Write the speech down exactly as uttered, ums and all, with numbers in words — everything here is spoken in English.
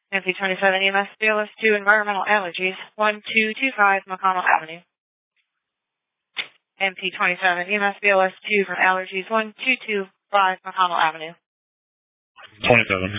M P twenty-seven E M S B L S two Environmental Allergies, one two two five McConnell Avenue. M P twenty-seven E M S B L S two for Allergies, one two two five McConnell Avenue. twenty-seven.